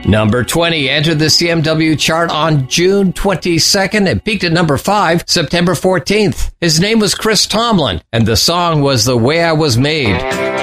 Number 20 entered the CMW chart on June 22nd and peaked at number 5 September 14th. His name was Chris Tomlin, and the song was The Way I Was Made.